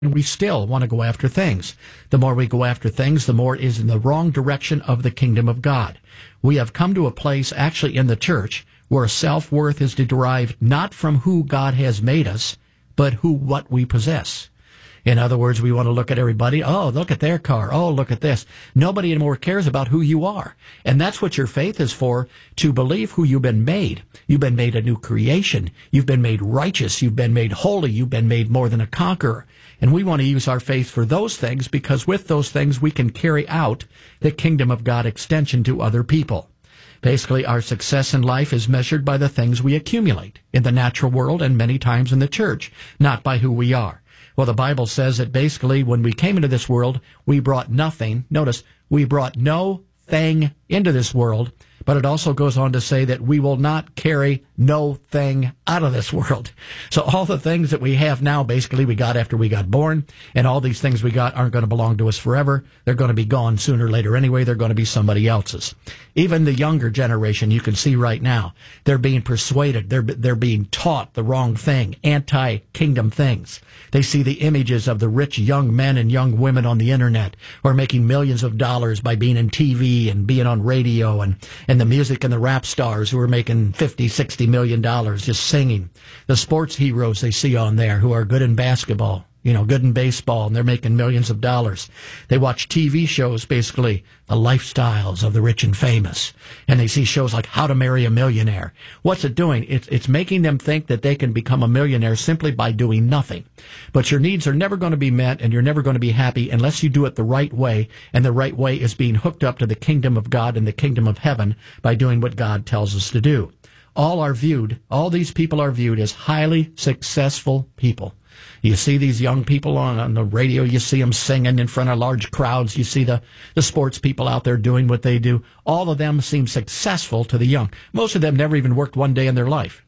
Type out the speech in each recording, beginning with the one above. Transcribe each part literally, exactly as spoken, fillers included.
we still want to go after things. The more we go after things, the more it is in the wrong direction of the kingdom of God. We have come to a place, actually in the church, where self-worth is derived not from who God has made us, but who what we possess. In other words, we want to look at everybody. Oh, look at their car. Oh, look at this. Nobody anymore cares about who you are. And that's what your faith is for, to believe who you've been made. You've been made a new creation. You've been made righteous. You've been made holy. You've been made more than a conqueror. And we want to use our faith for those things, because with those things we can carry out the kingdom of God extension to other people. Basically, our success in life is measured by the things we accumulate in the natural world and many times in the church, not by who we are. Well, the Bible says that basically when we came into this world, we brought nothing. Notice, we brought no thing into this world, but it also goes on to say that we will not carry no thing out of this world. So all the things that we have now, basically, we got after we got born, and all these things we got aren't going to belong to us forever. They're going to be gone sooner or later anyway. They're going to be somebody else's. Even the younger generation, you can see right now, they're being persuaded. They're, they're being taught the wrong thing, anti-kingdom things. They see the images of the rich young men and young women on the internet who are making millions of dollars by being in T V and being on radio, and, and the music and the rap stars who are making fifty, sixty million dollars just singing. The sports heroes they see on there who are good in basketball, you know, good in baseball, and they're making millions of dollars. They watch T V shows, basically the lifestyles of the rich and famous, and they see shows like How to Marry a Millionaire. What's it doing? It's, it's making them think that they can become a millionaire simply by doing nothing. But your needs are never going to be met, and you're never going to be happy unless you do it the right way, and the right way is being hooked up to the kingdom of God and the kingdom of heaven by doing what God tells us to do. All are viewed, all these people are viewed as highly successful people. You see these young people on, on the radio, you see them singing in front of large crowds, you see the, the sports people out there doing what they do. All of them seem successful to the young. Most of them never even worked one day in their life.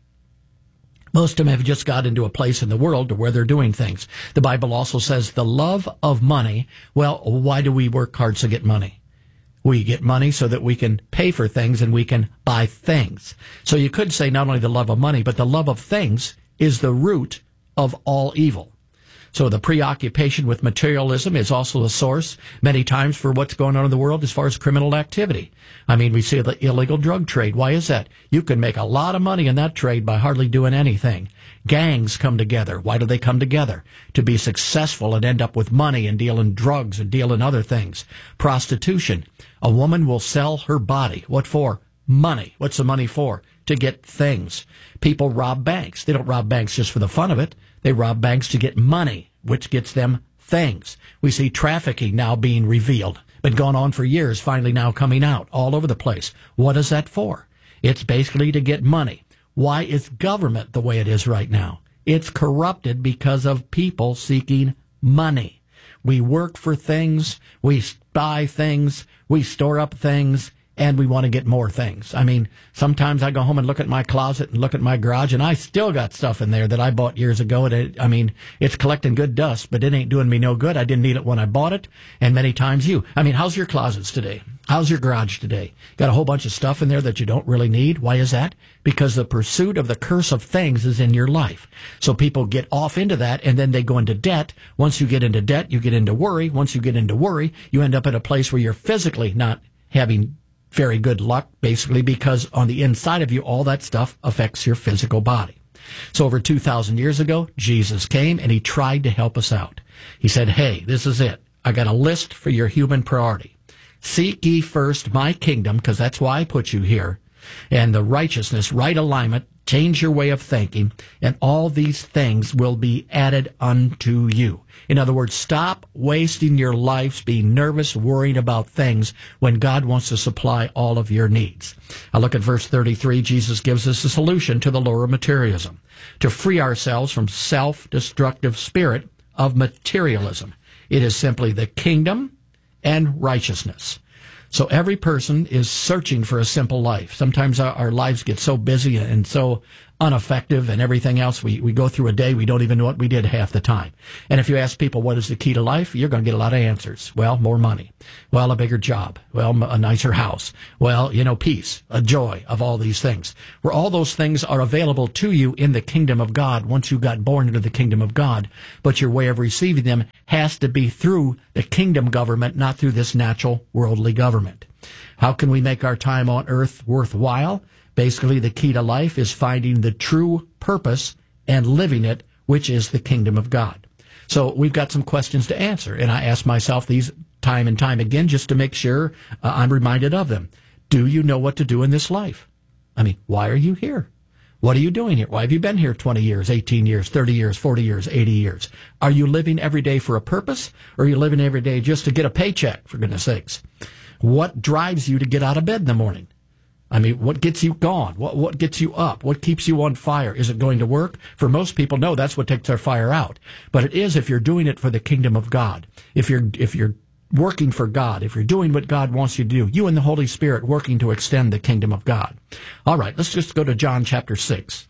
Most of them have just got into a place in the world to where they're doing things. The Bible also says the love of money. Well, why do we work hard to get money? We get money so that we can pay for things and we can buy things. So you could say not only the love of money, but the love of things is the root of all evil. So the preoccupation with materialism is also a source many times for what's going on in the world as far as criminal activity. I mean, we see the illegal drug trade. Why is that? You can make a lot of money in that trade by hardly doing anything. Gangs come together. Why do they come together? To be successful and end up with money and deal in drugs and deal in other things. Prostitution. A woman will sell her body. What for? Money. What's the money for? To get things. People rob banks. They don't rob banks just for the fun of it. They rob banks to get money, which gets them things. We see trafficking now being revealed. Been going on for years, finally now coming out all over the place. What is that for? It's basically to get money. Why is government the way it is right now? It's corrupted because of people seeking money. We work for things, we buy things, we store up things, and we want to get more things. I mean, sometimes I go home and look at my closet and look at my garage, and I still got stuff in there that I bought years ago. And it, I mean, it's collecting good dust, but it ain't doing me no good. I didn't need it when I bought it, and many times you. I mean, how's your closets today? How's your garage today? Got a whole bunch of stuff in there that you don't really need. Why is that? Because the pursuit of the curse of things is in your life. So people get off into that, and then they go into debt. Once you get into debt, you get into worry. Once you get into worry, you end up at a place where you're physically not having very good luck, basically, because on the inside of you, all that stuff affects your physical body. So over two thousand years ago, Jesus came and he tried to help us out. He said, hey, this is it. I got a list for your human priority. Seek ye first my kingdom, because that's why I put you here, and the righteousness, right alignment, change your way of thinking, and all these things will be added unto you. In other words, stop wasting your lives being nervous, worrying about things when God wants to supply all of your needs. I look at verse thirty-three. Jesus gives us a solution to the lure of materialism, to free ourselves from self-destructive spirit of materialism. It is simply the kingdom and righteousness. So every person is searching for a simple life. Sometimes our, our lives get so busy and so ineffective and everything else. We, we go through a day, we don't even know what we did half the time. And if you ask people what is the key to life, you're going to get a lot of answers. Well, more money. Well, a bigger job. Well, a nicer house. Well, you know, peace, a joy of all these things. Where all those things are available to you in the kingdom of God once you got born into the kingdom of God. But your way of receiving them has to be through the kingdom government, not through this natural worldly government. How can we make our time on earth worthwhile? Basically, the key to life is finding the true purpose and living it, which is the kingdom of God. So we've got some questions to answer, and I ask myself these time and time again just to make sure uh, I'm reminded of them. Do you know what to do in this life? I mean, why are you here? What are you doing here? Why have you been here twenty years, eighteen years, thirty years, forty years, eighty years? Are you living every day for a purpose, or are you living every day just to get a paycheck, for goodness sakes? What drives you to get out of bed in the morning? I mean, what gets you going? What what gets you up? What keeps you on fire? Is it going to work? For most people, no, that's what takes their fire out. But it is if you're doing it for the kingdom of God. If you're if you're working for God, if you're doing what God wants you to do, you and the Holy Spirit working to extend the kingdom of God. All right, let's just go to John chapter six.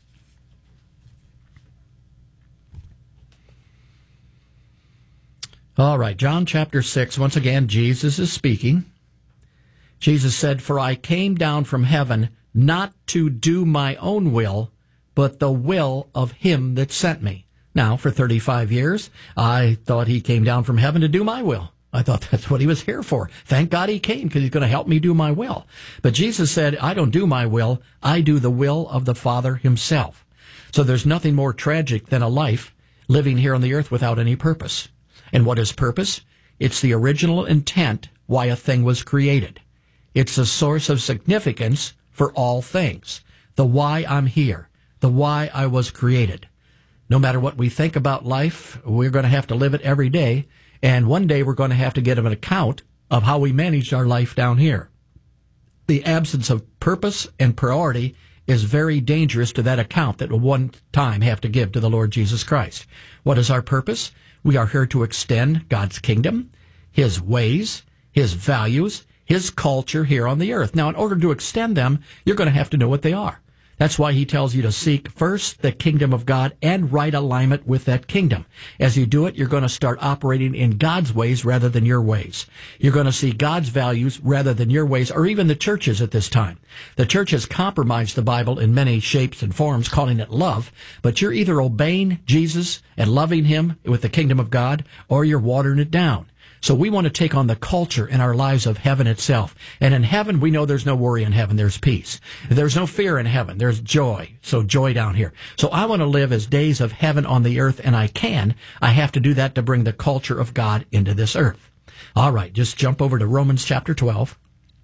All right, John chapter six. Once again, Jesus is speaking. Jesus said, "For I came down from heaven not to do my own will, but the will of him that sent me." Now, for thirty-five years, I thought he came down from heaven to do my will. I thought that's what he was here for. Thank God he came, because he's going to help me do my will. But Jesus said, I don't do my will, I do the will of the Father himself. So there's nothing more tragic than a life living here on the earth without any purpose. And what is purpose? It's the original intent why a thing was created. It's a source of significance for all things. The why I'm here, the why I was created. No matter what we think about life, we're going to have to live it every day. And one day we're going to have to get an account of how we managed our life down here. The absence of purpose and priority is very dangerous to that account that we'll one time have to give to the Lord Jesus Christ. What is our purpose? We are here to extend God's kingdom, his ways, his values, his culture here on the earth. Now, in order to extend them, you're going to have to know what they are. That's why he tells you to seek first the kingdom of God and right alignment with that kingdom. As you do it, you're going to start operating in God's ways rather than your ways. You're going to see God's values rather than your ways, or even the churches at this time. The church has compromised the Bible in many shapes and forms, calling it love, but you're either obeying Jesus and loving him with the kingdom of God, or you're watering it down. So we want to take on the culture in our lives of heaven itself. And in heaven, we know there's no worry in heaven. There's peace. There's no fear in heaven. There's joy. So joy down here. So I want to live as days of heaven on the earth, and I can. I have to do that to bring the culture of God into this earth. All right, just jump over to Romans chapter twelve.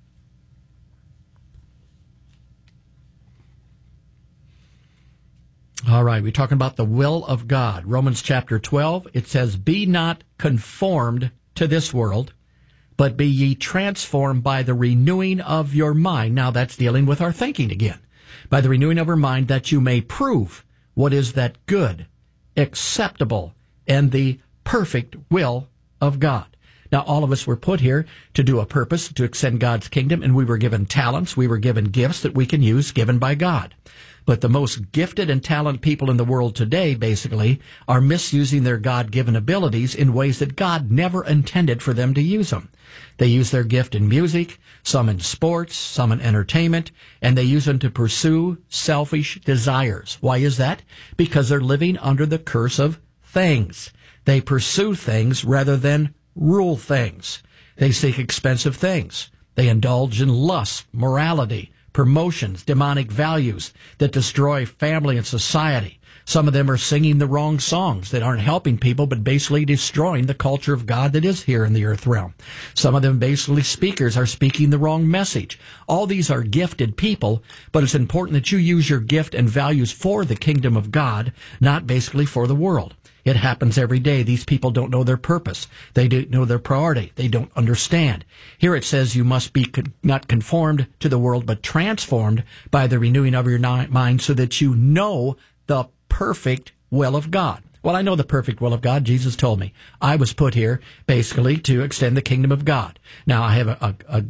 All right, we're talking about the will of God. Romans chapter twelve, it says, "Be not conformed to this world, but be ye transformed by the renewing of your mind." Now that's dealing with our thinking again. "By the renewing of our mind, that you may prove what is that good, acceptable, and the perfect will of God." Now, all of us were put here to do a purpose, to extend God's kingdom, and we were given talents, we were given gifts that we can use, given by God. But the most gifted and talented people in the world today, basically, are misusing their God-given abilities in ways that God never intended for them to use them. They use their gift in music, some in sports, some in entertainment, and they use them to pursue selfish desires. Why is that? Because they're living under the curse of things. They pursue things rather than rule things. They seek expensive things. They indulge in lust, morality, promotions, demonic values that destroy family and society. Some of them are singing the wrong songs that aren't helping people, but basically destroying the culture of God that is here in the earth realm. Some of them, basically speakers, are speaking the wrong message. All these are gifted people, but it's important that you use your gift and values for the kingdom of God, not basically for the world. It happens every day. These people don't know their purpose. They don't know their priority. They don't understand. Here it says you must be con- not conformed to the world, but transformed by the renewing of your ni- mind, so that you know the perfect will of God. Well, I know the perfect will of God. Jesus told me I was put here basically to extend the kingdom of God. Now, I have a, a, a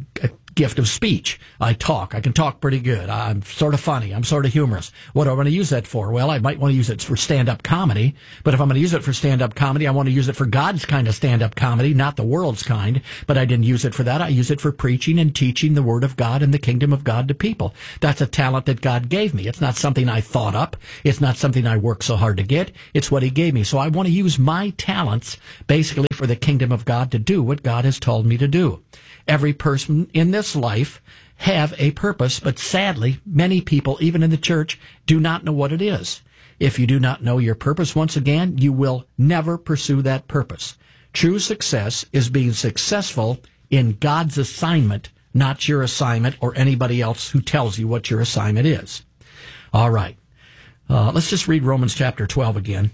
gift of speech. I talk. I can talk pretty good. I'm sort of funny. I'm sort of humorous. What do I want to use that for? Well, I might want to use it for stand-up comedy, but if I'm going to use it for stand-up comedy, I want to use it for God's kind of stand-up comedy, not the world's kind. But I didn't use it for that. I use it for preaching and teaching the Word of God and the kingdom of God to people. That's a talent that God gave me. It's not something I thought up. It's not something I worked so hard to get. It's what He gave me. So I want to use my talents basically for the kingdom of God to do what God has told me to do. Every person in this life have a purpose, but sadly, many people, even in the church, do not know what it is. If you do not know your purpose, once again, you will never pursue that purpose. True success is being successful in God's assignment, not your assignment or anybody else who tells you what your assignment is. All right. Uh, let's just read Romans chapter twelve again.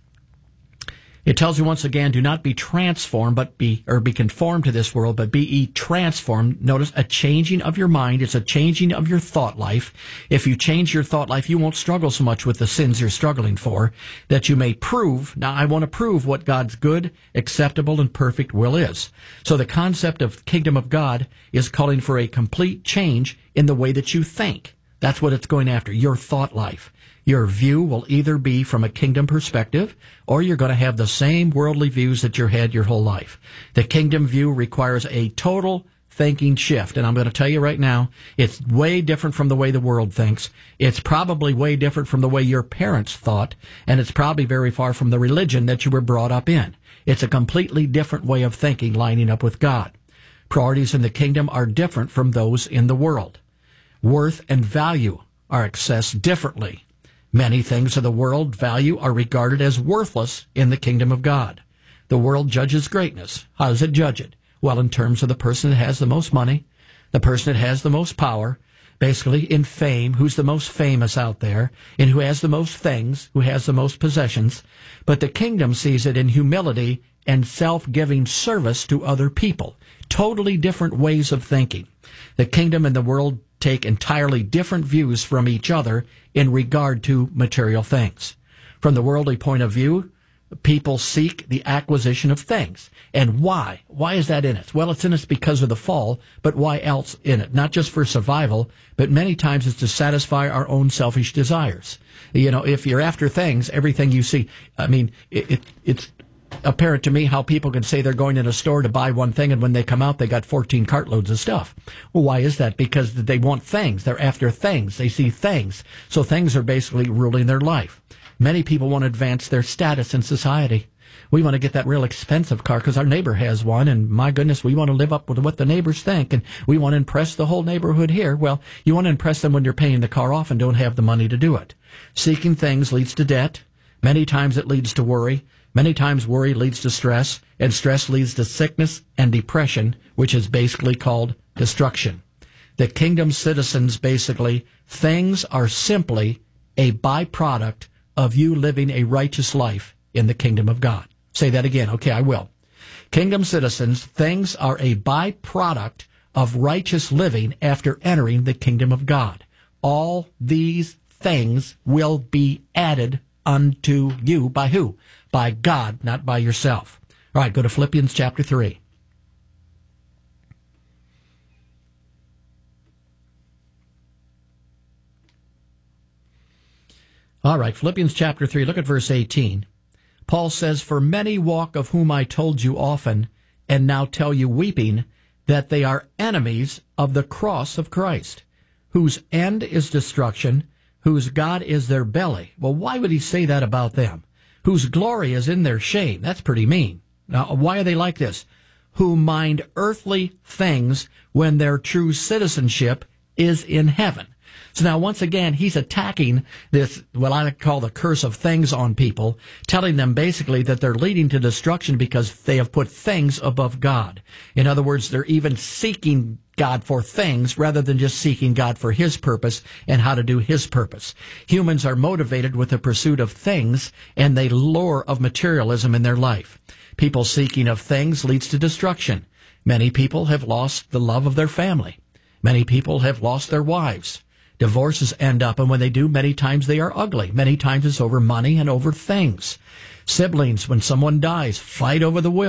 It tells you once again, do not be transformed, but be, or be conformed to this world, but be ye transformed. Notice a changing of your mind. It's a changing of your thought life. If you change your thought life, you won't struggle so much with the sins you're struggling for, that you may prove. Now, I want to prove what God's good, acceptable, and perfect will is. So the concept of kingdom of God is calling for a complete change in the way that you think. That's what it's going after, your thought life. Your view will either be from a kingdom perspective, or you're going to have the same worldly views that you had your whole life. The kingdom view requires a total thinking shift. And I'm going to tell you right now, it's way different from the way the world thinks. It's probably way different from the way your parents thought, and it's probably very far from the religion that you were brought up in. It's a completely different way of thinking lining up with God. Priorities in the kingdom are different from those in the world. Worth and value are assessed differently. Many things of the world value are regarded as worthless in the kingdom of God. The world judges greatness. How does it judge it? Well, in terms of the person that has the most money, the person that has the most power, basically in fame, who's the most famous out there, and who has the most things, who has the most possessions. But the kingdom sees it in humility and self-giving service to other people. Totally different ways of thinking. The kingdom and the world take entirely different views from each other in regard to material things. From the worldly point of view, people seek the acquisition of things. And why? Why is that in it? Well, it's in us because of the fall, but why else in it? Not just for survival, but many times it's to satisfy our own selfish desires. You know, if you're after things, everything you see, I mean, it, it it's apparent to me how people can say they're going in a store to buy one thing, and when they come out, they got fourteen cartloads of stuff. Well, why is that? Because they want things. They're after things. They see things. So things are basically ruling their life. Many people want to advance their status in society. We want to get that real expensive car because our neighbor has one, and my goodness, we want to live up with what the neighbors think, and we want to impress the whole neighborhood here. Well, you want to impress them when you're paying the car off and don't have the money to do it. Seeking things leads to debt. Many times it leads to worry. Many times worry leads to stress, and stress leads to sickness and depression, which is basically called destruction. The kingdom citizens, basically, things are simply a byproduct of you living a righteous life in the kingdom of God. Say that again. Okay, I will. Kingdom citizens, things are a byproduct of righteous living after entering the kingdom of God. All these things will be added unto you by who? By God, not by yourself. All right, go to Philippians chapter three. All right, Philippians chapter three, look at verse eighteen. Paul says, "For many walk, of whom I told you often, and now tell you weeping, that they are enemies of the cross of Christ, whose end is destruction, whose God is their belly." Well, why would he say that about them? Whose glory is in their shame. That's pretty mean. Now, why are they like this? Who mind earthly things when their true citizenship is in heaven. So now, once again, he's attacking this, what I call the curse of things on people, telling them basically that they're leading to destruction because they have put things above God. In other words, they're even seeking God for things rather than just seeking God for his purpose and how to do his purpose. Humans are motivated with the pursuit of things and the lure of materialism in their life. People seeking of things leads to destruction. Many people have lost the love of their family. Many people have lost their wives. Divorces end up, and when they do, many times they are ugly. Many times it's over money and over things. Siblings, when someone dies, fight over the will.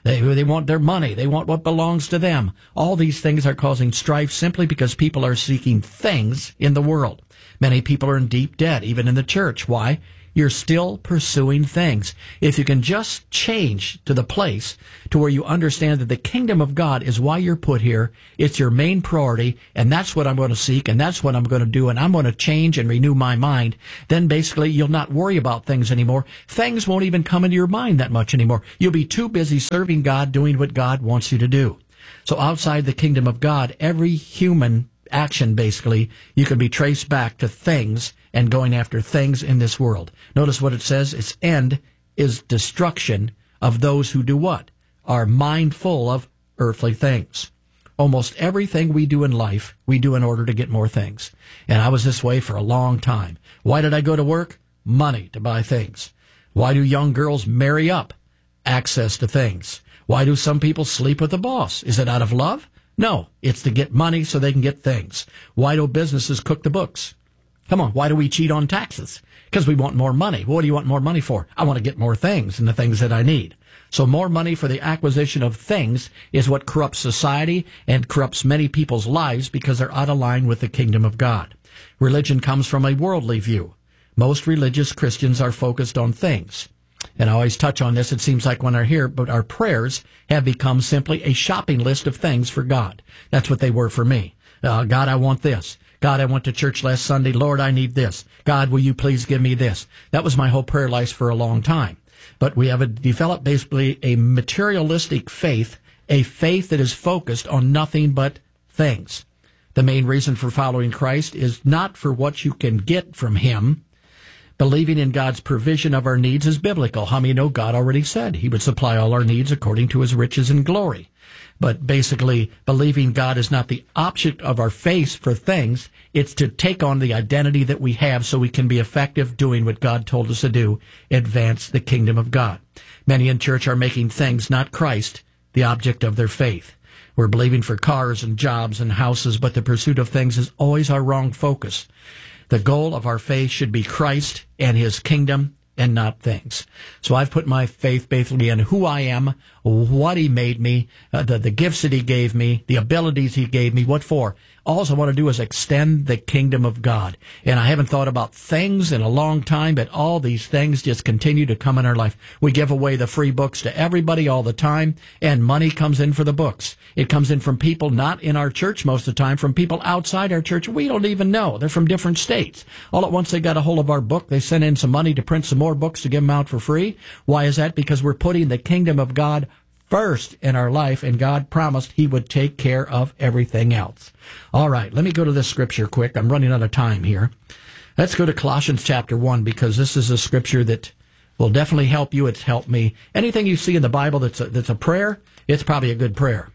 They, they want their money. They want what belongs to them. All these things are causing strife simply because people are seeking things in the world. Many people are in deep debt, even in the church. Why? You're still pursuing things. If you can just change to the place to where you understand that the kingdom of God is why you're put here, it's your main priority, and that's what I'm going to seek, and that's what I'm going to do, and I'm going to change and renew my mind, then basically you'll not worry about things anymore. Things won't even come into your mind that much anymore. You'll be too busy serving God, doing what God wants you to do. So outside the kingdom of God, every human action, basically, you can be traced back to things and going after things in this world. Notice what it says. Its end is destruction of those who do what? Are mindful of earthly things. Almost everything we do in life, we do in order to get more things. And I was this way for a long time. Why did I go to work? Money to buy things. Why do young girls marry up? Access to things. Why do some people sleep with the boss? Is it out of love? No, it's to get money so they can get things. Why do businesses cook the books? Come on, why do we cheat on taxes? Because we want more money. What do you want more money for? I want to get more things and the things that I need. So more money for the acquisition of things is what corrupts society and corrupts many people's lives because they're out of line with the kingdom of God. Religion comes from a worldly view. Most religious Christians are focused on things. And I always touch on this, it seems like when I hear, but our prayers have become simply a shopping list of things for God. That's what they were for me. Uh, God, I want this. God, I went to church last Sunday. Lord, I need this. God, will you please give me this? That was my whole prayer life for a long time. But we have a, developed basically a materialistic faith, a faith that is focused on nothing but things. The main reason for following Christ is not for what you can get from him. Believing in God's provision of our needs is biblical. How many know God already said he would supply all our needs according to his riches and glory? But basically, believing God is not the object of our faith for things. It's to take on the identity that we have so we can be effective doing what God told us to do, advance the kingdom of God. Many in church are making things, not Christ, the object of their faith. We're believing for cars and jobs and houses, but the pursuit of things is always our wrong focus. The goal of our faith should be Christ and his kingdom and not things. So I've put my faith basically in who I am, what he made me, uh, the, the gifts that he gave me, the abilities he gave me. What for? All I want to do is extend the kingdom of God. And I haven't thought about things in a long time, but all these things just continue to come in our life. We give away the free books to everybody all the time, and money comes in for the books. It comes in from people not in our church most of the time, from people outside our church we don't even know. They're from different states. All at once they got a hold of our book. They sent in some money to print some more books to give them out for free. Why is that? Because we're putting the kingdom of God first in our life, and God promised he would take care of everything else. All right, let me go to this scripture quick. I'm running out of time here. Let's go to Colossians chapter one, because this is a scripture that will definitely help you. It's helped me. Anything you see in the Bible that's a, that's a prayer, it's probably a good prayer.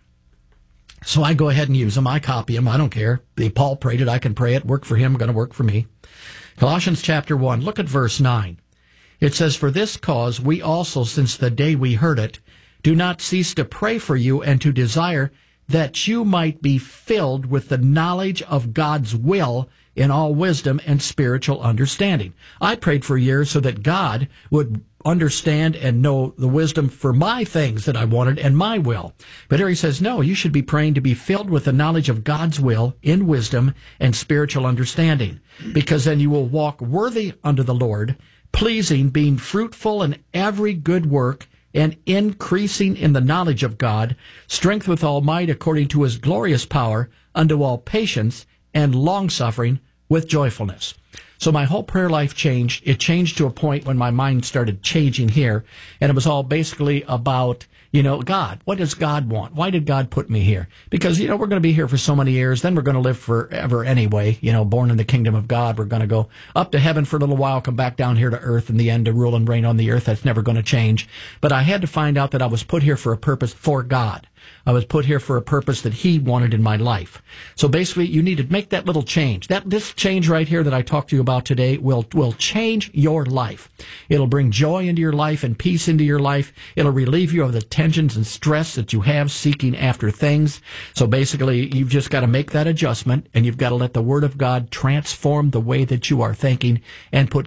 So I go ahead and use them. I copy them. I don't care. The Paul prayed it. I can pray it. Work for him. Going to work for me. Colossians chapter one. Look at verse nine. It says, "For this cause we also, since the day we heard it, do not cease to pray for you and to desire that you might be filled with the knowledge of God's will in all wisdom and spiritual understanding." I prayed for years so that God would understand and know the wisdom for my things that I wanted and my will. But here he says, no, you should be praying to be filled with the knowledge of God's will in wisdom and spiritual understanding, because then you will walk worthy unto the Lord, pleasing, being fruitful in every good work, and increasing in the knowledge of God, strength with all might according to his glorious power, unto all patience and long-suffering with joyfulness. So my whole prayer life changed. It changed to a point when my mind started changing here, and it was all basically about, you know, God. What does God want? Why did God put me here? Because, you know, we're going to be here for so many years, then we're going to live forever anyway, you know, born in the kingdom of God. We're going to go up to heaven for a little while, come back down here to earth in the end to rule and reign on the earth. That's never going to change. But I had to find out that I was put here for a purpose for God. I was put here for a purpose that he wanted in my life. So basically, you need to make that little change. That this change right here that I talked to you about today will will change your life. It'll bring joy into your life and peace into your life. It'll relieve you of the tensions and stress that you have seeking after things. So basically, you've just got to make that adjustment, and you've got to let the Word of God transform the way that you are thinking and put God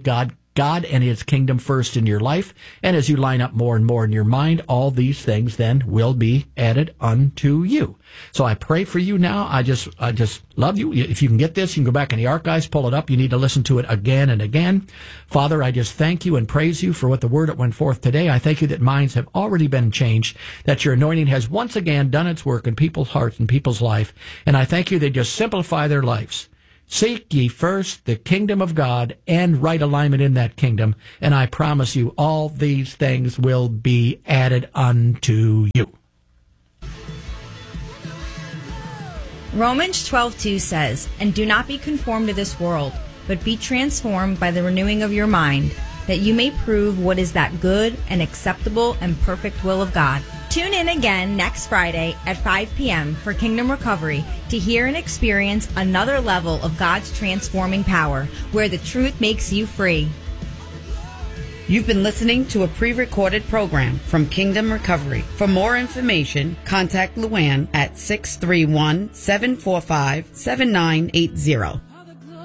God and his kingdom first in your life. And as you line up more and more in your mind, all these things then will be added unto you. So I pray for you now. I just, I just love you. If you can get this, you can go back in the archives, pull it up. You need to listen to it again and again. Father, I just thank you and praise you for what the word that went forth today. I thank you that minds have already been changed, that your anointing has once again done its work in people's hearts and people's life. And I thank you they just simplify their lives. Seek ye first the kingdom of God and right alignment in that kingdom, and I promise you all these things will be added unto you. Romans twelve two says, "And do not be conformed to this world, but be transformed by the renewing of your mind, that you may prove what is that good and acceptable and perfect will of God." Tune in again next Friday at five p.m. for Kingdom Recovery to hear and experience another level of God's transforming power, where the truth makes you free. You've been listening to a pre-recorded program from Kingdom Recovery. For more information, contact Luann at six three one, seven four five, seven nine eight zero.